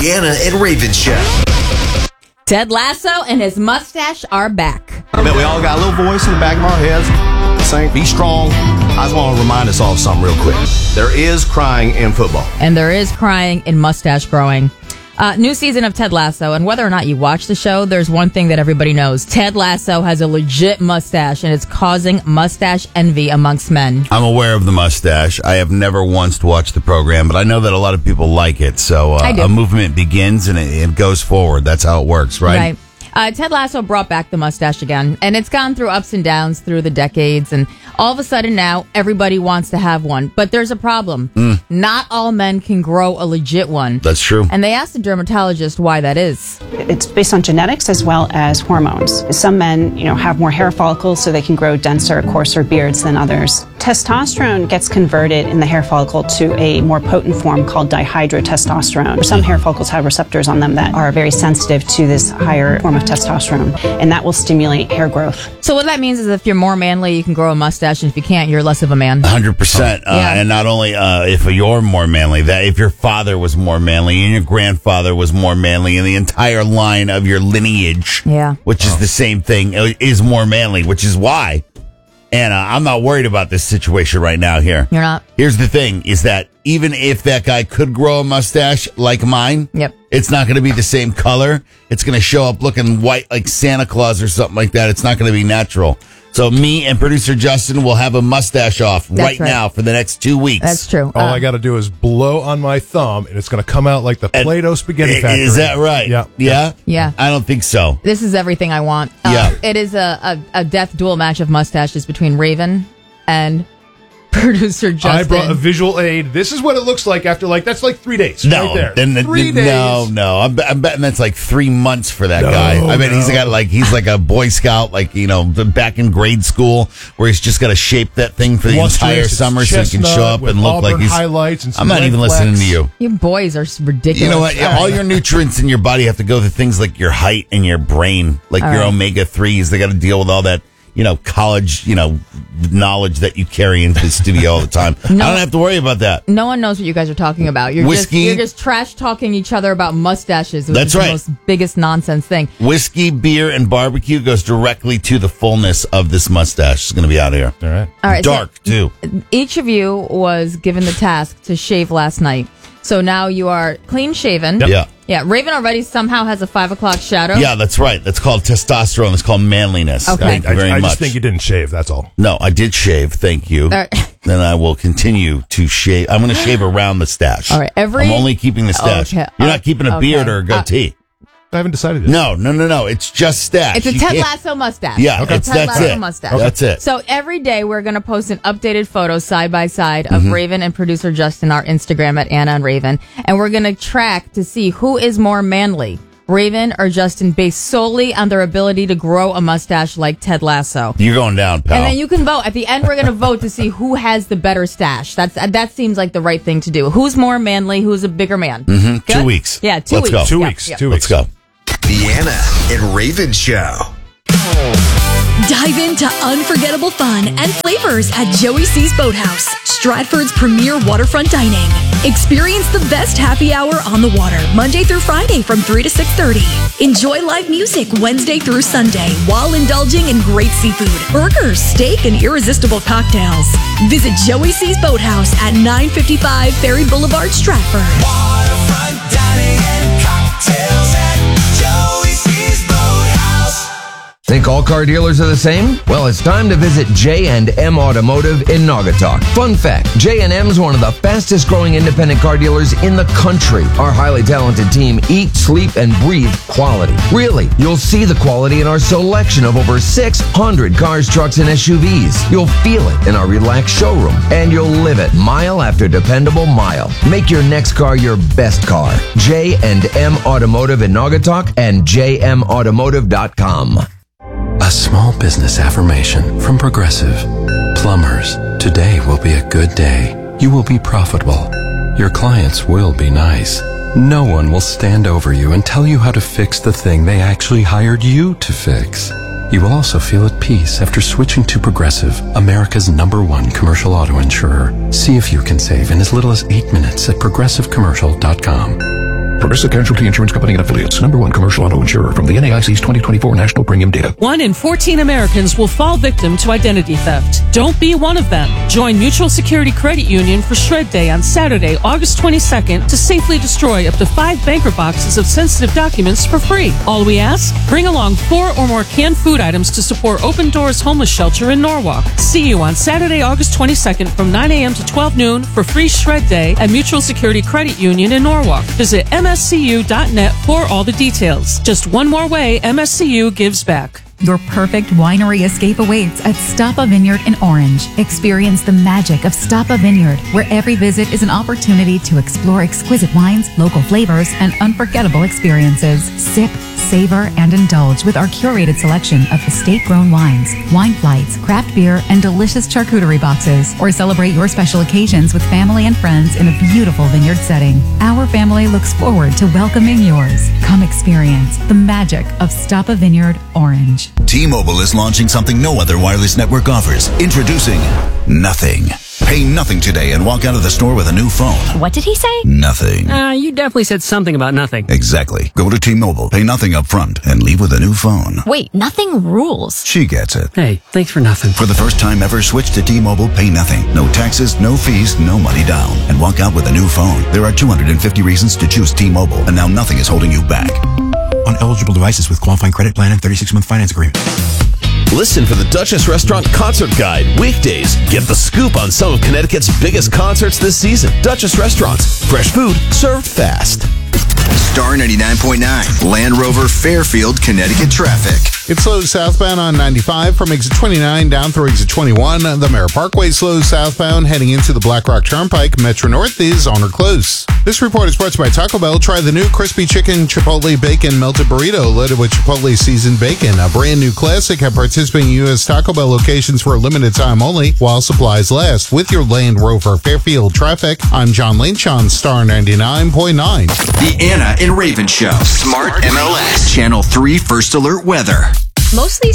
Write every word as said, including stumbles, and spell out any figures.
Anna and Raven Show. Ted Lasso and his mustache are back. I bet we all got a little voice in the back of our heads saying, be strong. I just want to remind us all of something real quick. There is crying in football. And there is crying in mustache growing. Uh, new season of Ted Lasso, and whether or not you watch the show, there's one thing that everybody knows. Ted Lasso has a legit mustache, and it's causing mustache envy amongst men. I'm aware of the mustache. I have never once watched the program, but I know that a lot of people like it. So uh, a movement begins and it, it goes forward. That's how it works, right? Right. Uh, Ted Lasso brought back the mustache again, and it's gone through ups and downs through the decades, and all of a sudden now everybody wants to have one. But there's a problem. Mm. Not all men can grow a legit one. That's true. And they asked a dermatologist why that is. It's based on genetics as well as hormones. Some men, you know, have more hair follicles so they can grow denser, coarser beards than others. Testosterone gets converted in the hair follicle to a more potent form called dihydrotestosterone. Some hair follicles have receptors on them that are very sensitive to this higher form of testosterone, and that will stimulate hair growth. So what that means is if you're more manly, you can grow a mustache, and if you can't, you're less of a man. one hundred percent. Uh, yeah. And not only uh, if you're more manly, that if your father was more manly and your grandfather was more manly and the entire line of your lineage, yeah. which is the same thing, is more manly, which is why. And uh, I'm not worried about this situation right now here. You're not? Here's the thing, is that even if that guy could grow a mustache like mine, yep. it's not going to be the same color. It's going to show up looking white like Santa Claus or something like that. It's not going to be natural. So me and producer Justin will have a mustache off right, right now for the next two weeks. That's true. All uh, I got to do is blow on my thumb, and it's going to come out like the Play-Doh spaghetti factory. Is that right? Yeah. Yeah? Yeah. I don't think so. This is everything I want. Uh, Yeah. It is a, a, a death duel match of mustaches between Raven and producer Justin. I brought a visual aid. This is what it looks like after, like, that's like three days. No, right there. then the, three the, days. no, no. I'm, I'm betting that's like three months for that No, guy. I bet no. he's got like he's like a Boy Scout, like you know, back in grade school, where he's just got to shape that thing for the Lustrous, entire it's summer so he can chestnut show up with and look like auburn he's. highlights and some I'm not red even flecks. listening to you. You boys are ridiculous. You know what? All your nutrients in your body have to go to things like your height and your brain, like All your right. omega threes. They got to deal with all that, you know, college, you know, knowledge that you carry into the studio all the time. No. I don't have to worry about that. No one knows what you guys are talking about. You're Whiskey. just you're just trash talking each other about mustaches, which That's is right. the most biggest nonsense thing. Whiskey, beer, and barbecue goes directly to the fullness of this mustache. It's going to be out of here. All right. All right, Dark, so too. each of you was given the task to shave last night. So now you are clean shaven. Yep. Yeah. Yeah. Raven already somehow has a five o'clock shadow. Yeah, that's right. That's called testosterone. It's called manliness. Okay. Thank you I, very I much. just think you didn't shave, that's all. No, I did shave. Thank you. All right. Then I will continue to shave. I'm going to shave around the stash. All right, every- I'm only keeping the stash. Okay. You're not keeping a Okay. beard or a goatee. I haven't decided yet. No, no, no, no. It's just stash. It's a You Ted can't- Lasso mustache. Yeah, it's a it's- Ted that's Lasso it. mustache. That's it. So every day we're going to post an updated photo side by side of Mm-hmm. Raven and producer Justin, our Instagram at Anna and Raven, and we're going to track to see who is more manly, Raven or Justin, based solely on their ability to grow a mustache like Ted Lasso. You're going down, pal. And then you can vote. At the end, we're going to vote to see who has the better stash. That's that seems like the right thing to do. Who's more manly? Who's a bigger man? Mhm. Good? Two weeks. Yeah, two Let's weeks. go. Two Yeah, weeks. yeah. Two Let's weeks. go. The Anna and Raven Show. Dive into unforgettable fun and flavors at Joey C's Boathouse, Stratford's premier waterfront dining. Experience the best happy hour on the water, Monday through Friday from three to six thirty. Enjoy live music Wednesday through Sunday while indulging in great seafood, burgers, steak, and irresistible cocktails. Visit Joey C's Boathouse at nine fifty-five Ferry Boulevard, Stratford. Waterfront dining and cocktails at Joey C's Boathouse. Think all car dealers are the same? Well, it's time to visit J and M Automotive in Naugatuck. Fun fact, J and M is one of the fastest growing independent car dealers in the country. Our highly talented team eat, sleep, and breathe quality. Really, you'll see the quality in our selection of over six hundred cars, trucks, and S U Vs. You'll feel it in our relaxed showroom, and you'll live it mile after dependable mile. Make your next car your best car. J and M Automotive in Naugatuck and j m automotive dot com. A small business affirmation from Progressive. Plumbers, today will be a good day. You will be profitable. Your clients will be nice. No one will stand over you and tell you how to fix the thing they actually hired you to fix. You will also feel at peace after switching to Progressive, America's number one commercial auto insurer. See if you can save in as little as eight minutes at progressive commercial dot com. Progressive Casualty Insurance Company and Affiliates. Number one commercial auto insurer from the N A I C's twenty twenty-four National Premium Data. One in fourteen Americans will fall victim to identity theft. Don't be one of them. Join Mutual Security Credit Union for Shred Day on Saturday, August twenty-second to safely destroy up to five banker boxes of sensitive documents for free. All we ask? Bring along four or more canned food items to support Open Doors Homeless Shelter in Norwalk. See you on Saturday, August twenty-second from nine a.m. to twelve noon for free Shred Day at Mutual Security Credit Union in Norwalk. Visit M S C U dot net for all the details. Just one more way M S C U gives back. Your perfect winery escape awaits at Stoppa Vineyard in Orange. Experience the magic of Stoppa Vineyard, where every visit is an opportunity to explore exquisite wines, local flavors, and unforgettable experiences. Sip, savor, and indulge with our curated selection of estate-grown wines, wine flights, craft beer, and delicious charcuterie boxes. Or celebrate your special occasions with family and friends in a beautiful vineyard setting. Our family looks forward to welcoming yours. Come experience the magic of Stoppa Vineyard Orange. T-Mobile is launching something no other wireless network offers. Introducing Nothing. Pay nothing today and walk out of the store with a new phone. What did he say? Nothing. Uh, you definitely said something about nothing. Exactly. Go to T-Mobile, pay nothing up front, and leave with a new phone. Wait, nothing rules. She gets it. Hey, thanks for nothing. For the first time ever, switch to T-Mobile, pay nothing. No taxes, no fees, no money down. And walk out with a new phone. There are two hundred fifty reasons to choose T-Mobile, and now nothing is holding you back. On eligible devices with qualifying credit plan and thirty-six month finance agreement. Listen for the Duchess Restaurant Concert Guide weekdays. Get the scoop on some of Connecticut's biggest concerts this season. Duchess Restaurants. Fresh food served fast. Star ninety-nine point nine, Land Rover, Fairfield, Connecticut traffic. It slows southbound on ninety-five from exit twenty-nine down through exit twenty-one. The Merritt Parkway slows southbound heading into the Black Rock Turnpike. Metro North is on or close. This report is brought to you by Taco Bell. Try the new crispy chicken Chipotle bacon melted burrito loaded with Chipotle seasoned bacon. A brand new classic at participating U S Taco Bell locations for a limited time only while supplies last. With your Land Rover Fairfield traffic, I'm John Lynch on Star ninety-nine point nine. The Anna and Raven Show. Smart M L S. Channel three First Alert Weather. Mostly